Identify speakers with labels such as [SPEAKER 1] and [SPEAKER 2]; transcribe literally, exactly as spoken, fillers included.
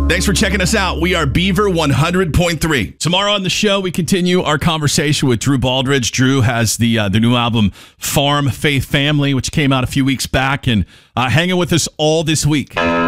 [SPEAKER 1] Thanks for checking us out. We are Beaver one hundred point three. Tomorrow on the show, we continue our conversation with Drew Baldridge. Drew has the uh, the new album Farm Faith Family, which came out a few weeks back, and uh, hanging with us all this week.